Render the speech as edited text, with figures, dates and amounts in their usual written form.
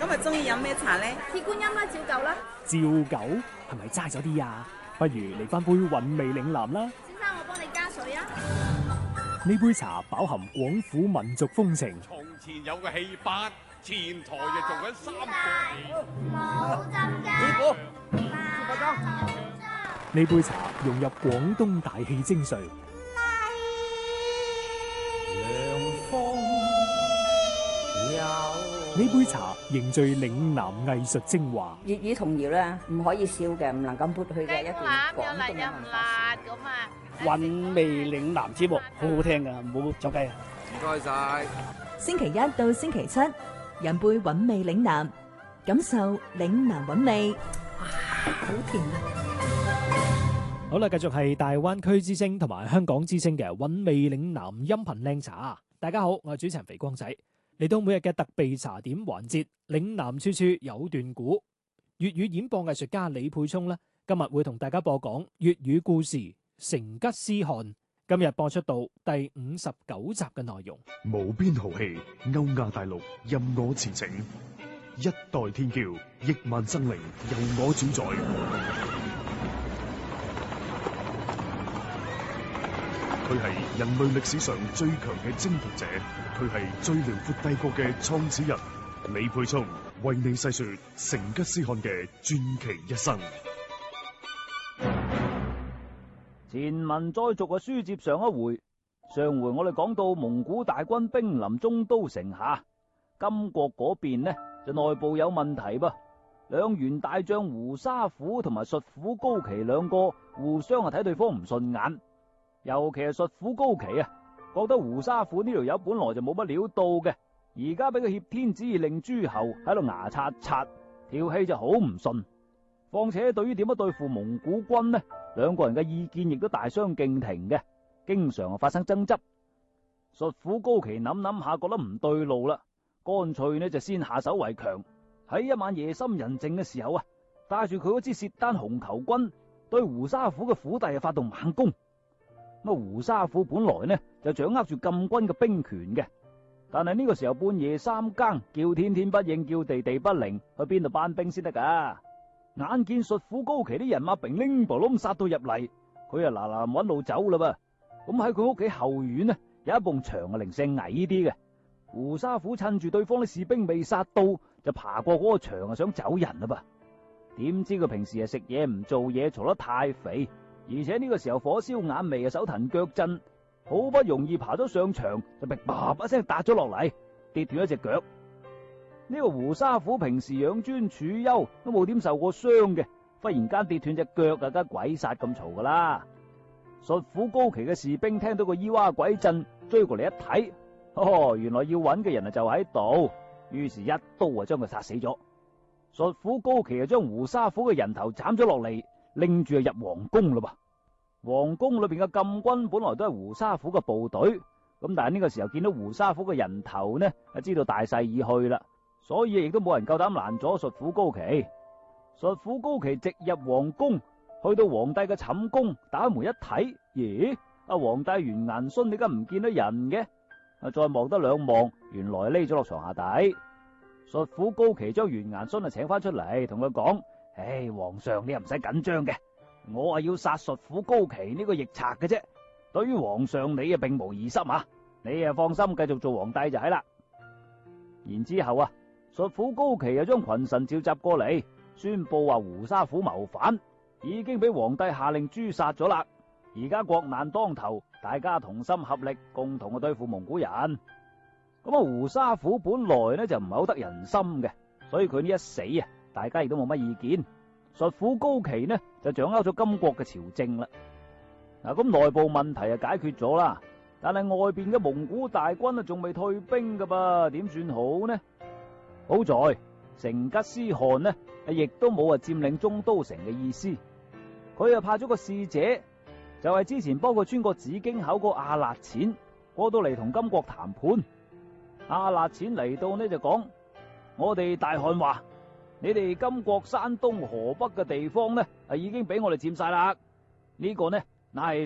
今日中意飲咩茶咧？ 鐵觀音啦，照舊啦。 照舊係咪齋咗啲啊？不如嚟翻杯韻味嶺南啦。 先生，我幫你加水啊。 呢杯茶飽含廣府民族風情。 從前有個戲班，前台就做緊三個冇浸㗎。 師傅， 呢杯茶融入廣東大氣精髓。呢杯茶凝聚嶺南藝術精華。 粵語童謠咧，唔可以少嘅，唔能夠抹去嘅一段廣東嘅文化。 韻味嶺南節目好好聽噶，唔好走雞啊！ 唔該晒。 星期一到星期七，飲杯韻味嶺南，感受嶺南韻味。哇，好甜啊！ 好啦，繼續係大灣區之聲同埋香港之聲嘅韻味嶺南音頻靚茶。大家好，我係主持人肥光仔。嚟到每日嘅特備茶點環節，嶺南處處有段古。粵語演播藝術家李沛聰呢，今日會同大家播講粵語故事《成吉思汗》。今日播出到第59集嘅內容。 無邊豪氣，歐亞大陸任我馳騁，一代天驕，億萬生靈由我主宰。佢係人類歷史上最強嘅征服者，佢係最遼闊帝國嘅創始人。李沛聰為你細說成吉思汗嘅傳奇一生。 前文再續嘅書接上一回，上回我哋講到蒙古大軍兵臨中都城下，金國嗰邊呢就內部有問題噃，兩員大將胡沙虎同埋術虎高奇兩個互相睇對方唔順眼。尤其係術虎高奇啊，覺得胡沙虎呢條友本來就冇乜料到嘅，而家俾個挾天子以令諸侯喺度牙刷刷，條氣就好唔順。況且對於點樣對付蒙古軍呢，兩個人嘅意見亦都大相徑庭嘅，經常發生爭執。術虎高奇諗諗下，覺得唔對路啦，乾脆呢就先下手為強。喺一晚夜深人靜嘅時候啊，帶住佢嗰支薛丹紅球軍對胡沙虎嘅府邸發動猛攻。咁胡沙虎本來呢就掌握住禁軍嘅兵權嘅，但係呢個時候半夜三更，叫天天不應，叫地地不靈，去邊度班兵先得噶？眼見術虎高奇啲人馬兵拎波窿殺到入嚟，佢啊嗱嗱搵路走啦噃。咁喺佢屋企後院呢有一埲牆啊，零舍矮啲嘅。胡沙虎趁住對方啲士兵未殺到，就爬過嗰個牆啊，想走人啦噃。點知佢平時啊食嘢唔做嘢，嘈得太肥。而且呢個時候火燒眼眉啊，手騰腳震，好不容易爬咗上牆，就被叭一聲笪咗落嚟，跌斷一隻腳。呢個胡沙虎平時養尊處優，都冇點受過傷嘅，忽然間跌斷隻腳啊，梗鬼殺咁嘈噶啦！術虎高奇嘅士兵聽到個咿哇鬼震，追過嚟一睇，哦，原來要揾嘅人啊就喺度，於是一刀啊將佢殺死咗。術虎高奇啊將胡沙虎嘅人頭斬咗落嚟，拎住入皇宮啦噃。皇宮裏邊嘅禁軍本來都係胡沙虎嘅部隊，咁但係呢個時候見到胡沙虎嘅人頭呢，就知道大勢已去啦，所以亦都冇人夠膽攔阻術虎高奇。術虎高奇直入皇宮，去到皇帝嘅寢宮，打開門一睇，咦？阿皇帝完顏孫你而家唔見到人嘅？再望得兩望，原來匿咗落床下底。術虎高奇將完顏孫啊請翻出嚟，同佢講：唉，皇上你又唔使緊張嘅，我係要殺術虎高奇呢個逆賊嘅啫。對於皇上你啊並無疑心啊，你啊放心繼續做皇帝就係啦。然之後啊，術虎高奇又將群臣召集過嚟，宣布話胡沙虎謀反，已經俾皇帝下令誅殺咗啦。而家國難當頭，大家同心合力，共同去對付蒙古人。咁啊，胡沙虎本來呢就唔係好得人心嘅，所以佢呢一死啊，大家亦都冇乜意見。術虎高奇呢就掌握咗金國嘅朝政啦。嗱，咁內部問題啊解決咗啦，但係外邊嘅蒙古大軍啊仲未退兵噶噃，點算好呢？好在成吉思汗呢亦都冇佔領中都城嘅意思，佢又派咗個使者，就係之前幫佢穿過紫荊口個阿勒錢過到嚟同金國談判。阿勒錢嚟到呢就講：我哋大汗話，你哋金國山東河北嘅地方呢已經俾我哋佔晒啦，呢個呢乃係